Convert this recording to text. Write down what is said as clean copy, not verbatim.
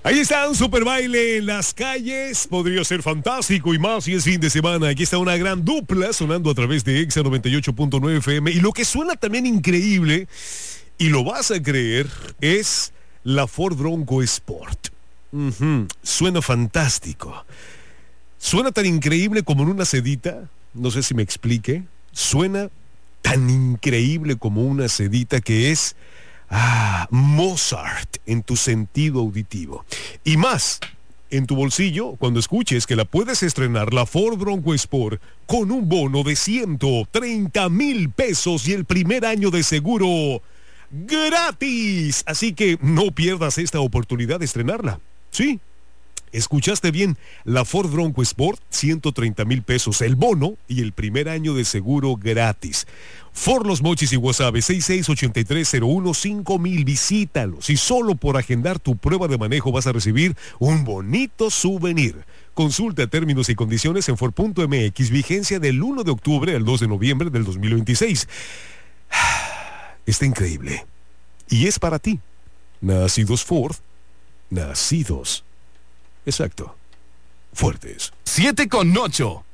Ahí está un super baile en las calles. Podría ser fantástico y más si es fin de semana. Aquí está una gran dupla sonando a través de Exa 98.9 FM. Y lo que suena también increíble, y lo vas a creer, es la Ford Bronco Sport. Suena fantástico. Suena tan increíble como en una sedita. No sé si me explique. Suena tan increíble como una sedita que es Mozart en tu sentido auditivo. Y más en tu bolsillo cuando escuches que la puedes estrenar, la Ford Bronco Sport, con un bono de 130,000 pesos y el primer año de seguro gratis. Así que no pierdas esta oportunidad de estrenarla. Sí, escuchaste bien, la Ford Bronco Sport, 130,000 pesos el bono y el primer año de seguro gratis. Ford Los Mochis y Guasave, 6683015000. Visítalos y solo por agendar tu prueba de manejo vas a recibir un bonito souvenir. Consulta términos y condiciones en Ford.mx, vigencia del 1 de octubre al 2 de noviembre del 2026. Está increíble. Y es para ti. Nacidos Ford, nacidos. Exacto. Fuertes. 7:08.